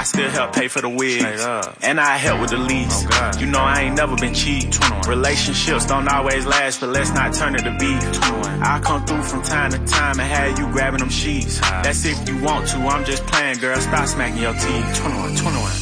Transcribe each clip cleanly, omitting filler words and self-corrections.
still help pay for the wigs. And I help with the lease. You know I ain't never been cheap. Relationships don't always last, but let's not turn it to beef. I'll come through from time to time and have you grabbing them sheets. That's if you want to, I'm just playing, girl. Stop smacking your teeth. 21.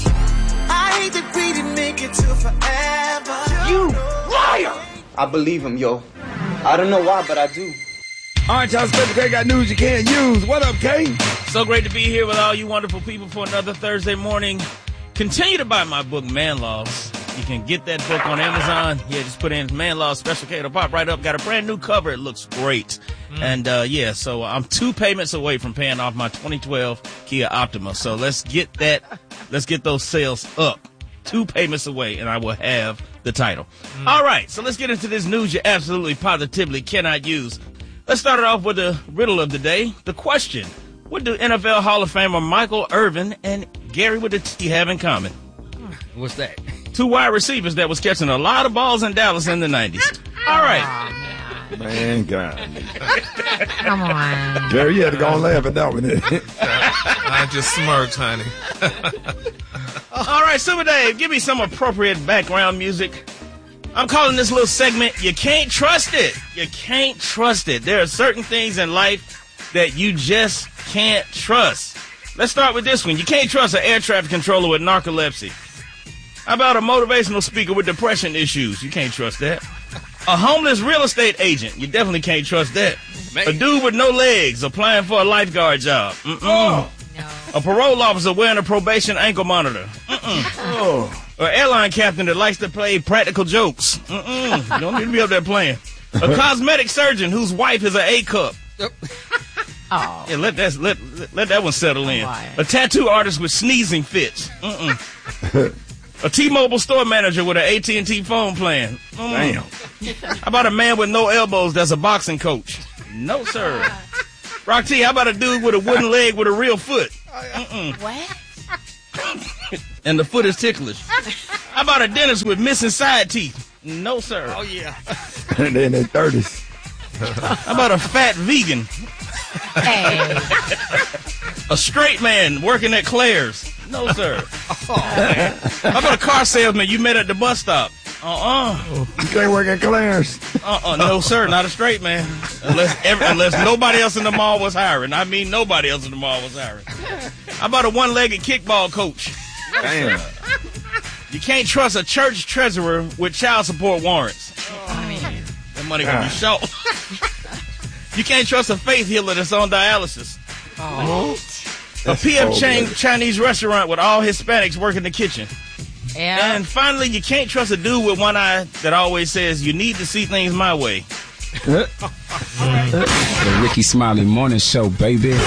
I hate the greedy nigga till forever. You liar! I believe him, yo. I don't know why, but I do. All right, y'all, Special K got news you can't use. What up, K? So great to be here with all you wonderful people for another Thursday morning. Continue to buy my book, Man Laws. You can get that book on Amazon. Yeah, just put in Man Laws Special K. It'll pop right up. Got a brand new cover. It looks great. And, so I'm 2 payments away from paying off my 2012 Kia Optima. So let's get those sales up. 2 payments away, and I will have the title. All right, so let's get into this news you absolutely positively cannot use. Let's start it off with the riddle of the day. The question, what do NFL Hall of Famer Michael Irvin and Gary with the T have in common? What's that? 2 wide receivers that was catching a lot of balls in Dallas in the 90s. All right. Man, God. Come on. Gary, you had to go and laugh at that one. I just smirked, honey. All right, Super Dave, give me some appropriate background music. I'm calling this little segment, You Can't Trust It. You can't trust it. There are certain things in life that you just can't trust. Let's start with this one. You can't trust an air traffic controller with narcolepsy. How about a motivational speaker with depression issues? You can't trust that. A homeless real estate agent. You definitely can't trust that. Man. A dude with no legs applying for a lifeguard job. No. A parole officer wearing a probation ankle monitor. An airline captain that likes to play practical jokes. You don't need to be up there playing. A cosmetic surgeon whose wife is an A cup. Oh. Yeah, let that one settle in. A tattoo artist with sneezing fits. A T-Mobile store manager with an AT&T phone plan. Damn. How about a man with no elbows that's a boxing coach? No, sir. Rock T, how about a dude with a wooden leg with a real foot? What? And the foot is ticklish. How about a dentist with missing side teeth? No, sir. Oh, yeah. And then in their 30s. How about a fat vegan? Hey. A straight man working at Claire's? No, sir. How about a car salesman you met at the bus stop? You can't work at Claire's. No, sir, not a straight man. Unless nobody else in the mall was hiring. I mean, nobody else in the mall was hiring. How about a one-legged kickball coach? Damn. You can't trust a church treasurer with child support warrants. That money gonna be short. You can't trust a faith healer that's on dialysis. A P.F. Chinese restaurant with all Hispanics working the kitchen. Yeah. And finally, you can't trust a dude with one eye that always says, you need to see things my way. The Ricky Smiley Morning Show, baby.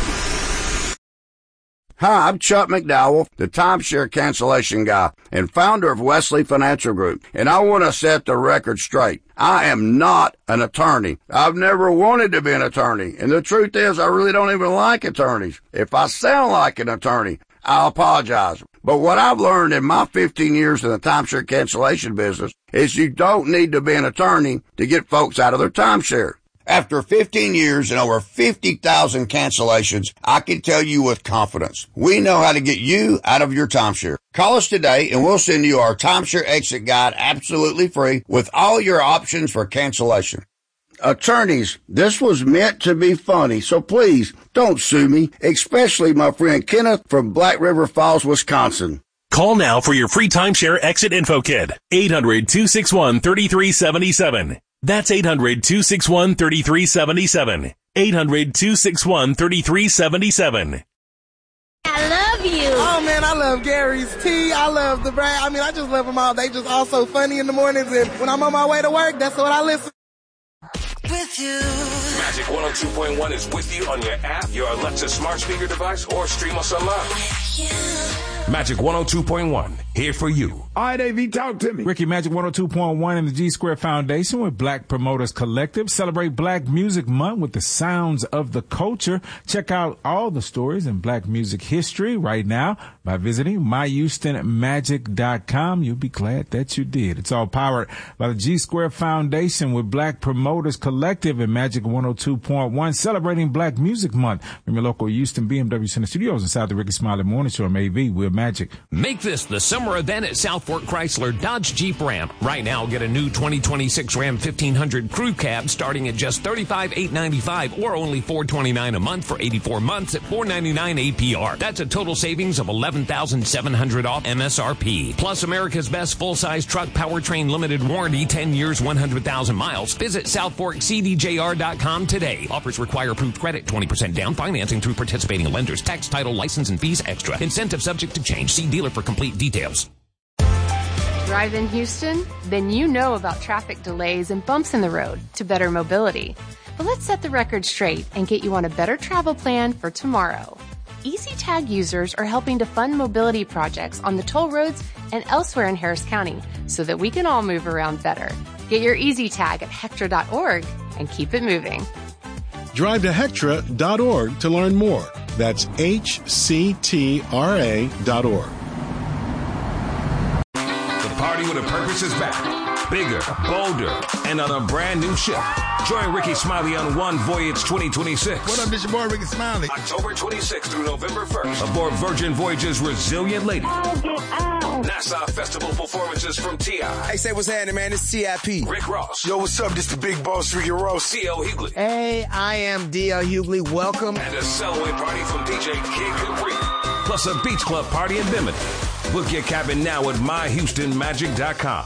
Hi, I'm Chuck McDowell, the timeshare cancellation guy and founder of Wesley Financial Group, and I want to set the record straight. I am not an attorney. I've never wanted to be an attorney, and the truth is I really don't even like attorneys. If I sound like an attorney, I apologize. But what I've learned in my 15 years in the timeshare cancellation business is you don't need to be an attorney to get folks out of their timeshare. After 15 years and over 50,000 cancellations, I can tell you with confidence, we know how to get you out of your timeshare. Call us today and we'll send you our timeshare exit guide absolutely free with all your options for cancellation. Attorneys, this was meant to be funny, so please don't sue me, especially my friend Kenneth from Black River Falls, Wisconsin. Call now for your free timeshare exit info kit. 800-261-3377. That's 800-261-3377. 800-261-3377. I love you. Oh, man, I love Gary's tea. I love the brand. I mean, I just love them all. They just all so funny in the mornings, and when I'm on my way to work, that's what I listen. With you. Magic 102.1 is with you on your app, your Alexa smart speaker device, or stream us online. With you. Magic 102.1, here for you. All right, AV, talk to me. Ricky Magic 102.1 and the G Square Foundation with Black Promoters Collective celebrate Black Music Month with the sounds of the culture. Check out all the stories in Black music history right now by visiting myhoustonmagic.com. You'll be glad that you did. It's all powered by the G Square Foundation with Black Promoters Collective and Magic 102.1 celebrating Black Music Month from your local Houston BMW Center Studios inside the Ricky Smiley Morning Show. AV, we're Magic. Make this the summer event at South Fork Chrysler Dodge Jeep Ram. Right now, get a new 2026 Ram 1500 Crew Cab starting at just $35,895 or only $429 a month for 84 months at $499 APR. That's a total savings of $11,700 off MSRP. Plus America's best full-size truck powertrain limited warranty, 10 years, 100,000 miles. Visit SouthForkCDJR.com today. Offers require approved credit, 20% down, financing through participating lenders, tax, title, license, and fees extra. Incentive subject to change. See dealer for complete details. Drive in Houston? Then you know about traffic delays and bumps in the road to better mobility. But let's set the record straight and get you on a better travel plan for tomorrow. EasyTag users are helping to fund mobility projects on the toll roads and elsewhere in Harris County so that we can all move around better. Get your EasyTag at Hectra.org and keep it moving. Drive to Hectra.org to learn more. That's HCTRA.org. The Party with a Purpose is back. Bigger, bolder, and on a brand new ship. Join Ricky Smiley on One Voyage 2026. What up, this your boy Ricky Smiley. October 26th through November 1st. Aboard Virgin Voyage's Resilient Lady. NASA Festival performances from T.I. Hey, say what's happening, man. It's T.I.P. Rick Ross. Yo, what's up? This the big boss, Ricky Ross. C.L. Hughley. Hey, I am D.L. Hughley. Welcome. And a sellaway party from DJ Kid Capri. Plus a beach club party in Bimini. Book your cabin now at myhoustonmagic.com.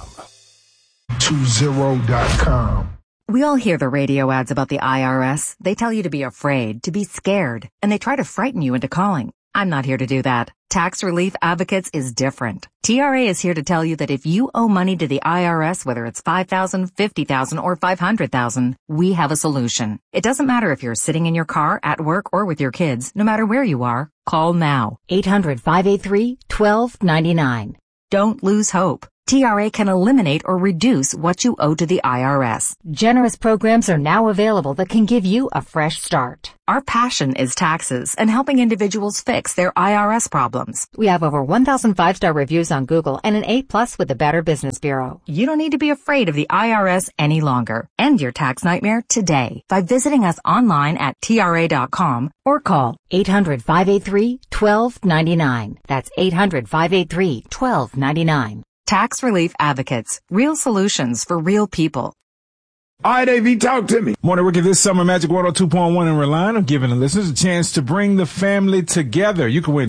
20.com. We all hear the radio ads about the IRS. They tell you to be afraid, to be scared, and they try to frighten you into calling. I'm not here to do that. Tax Relief Advocates is different. TRA is here to tell you that if you owe money to the IRS, whether it's $5,000, $50,000, or $500,000, we have a solution. It doesn't matter if you're sitting in your car, at work, or with your kids. No matter where you are, call now. 800-583-1299. Don't lose hope. TRA can eliminate or reduce what you owe to the IRS. Generous programs are now available that can give you a fresh start. Our passion is taxes and helping individuals fix their IRS problems. We have over 1,000 5-star reviews on Google and an A+ with the Better Business Bureau. You don't need to be afraid of the IRS any longer. End your tax nightmare today by visiting us online at TRA.com or call 800-583-1299. That's 800-583-1299. Tax Relief Advocates. Real solutions for real people. All right, AV, talk to me. Morning, Ricky. This summer, Magic 102.1 in Reliant, I'm giving the listeners a chance to bring the family together. You can win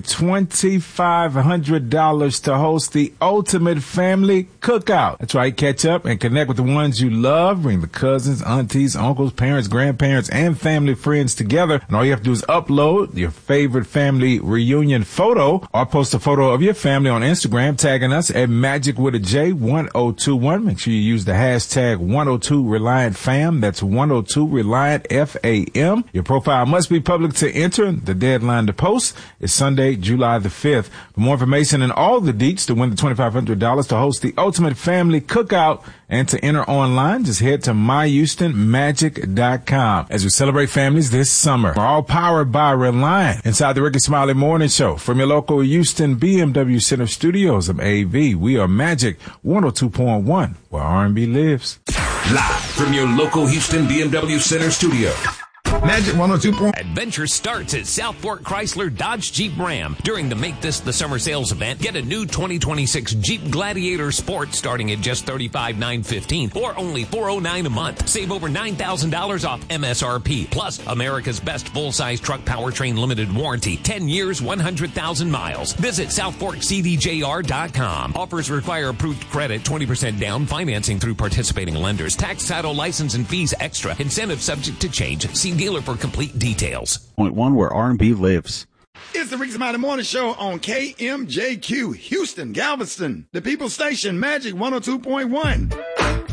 $2,500 to host the ultimate family cookout. That's right. Catch up and connect with the ones you love. Bring the cousins, aunties, uncles, parents, grandparents, and family friends together. And all you have to do is upload your favorite family reunion photo or post a photo of your family on Instagram, tagging us at Magic with a J 1021. Make sure you use the hashtag 102 Reliant Fam. That's 102 Reliant FAM. Your profile must be public to enter. The deadline to post is Sunday, July the 5th. For more information and all the deets to win the $2,500 to host the ultimate family cookout and to enter online, just head to myhoustonmagic.com as we celebrate families this summer. We're all powered by Reliant. Inside the Ricky Smiley Morning Show from your local Houston BMW Center Studios of AV, we are Magic 102.1, where R&B lives. Live from your local Houston BMW Center Studio. Magic 102. Adventure starts at South Fork Chrysler Dodge Jeep Ram. During the Make This the Summer sales event, get a new 2026 Jeep Gladiator Sport starting at just $35,915 or only $409 a month. Save over $9,000 off MSRP. Plus, America's best full-size truck powertrain limited warranty, 10 years, 100,000 miles. Visit SouthForkCDJR.com. Offers require approved credit, 20% down, financing through participating lenders, tax, title, license, and fees extra. Incentive subject to change. See dealer for complete details. Point one, where R&B lives. It's the Ricky Smiley Morning Show on KMJQ, Houston, Galveston, the People's Station, Magic 102.1.